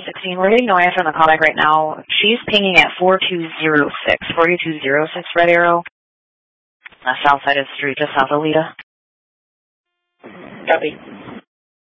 16. We're getting no answer on the callback right now. She's pinging at 4206. 4206, Red Arrow. South side of the street, just south of Lita. Copy.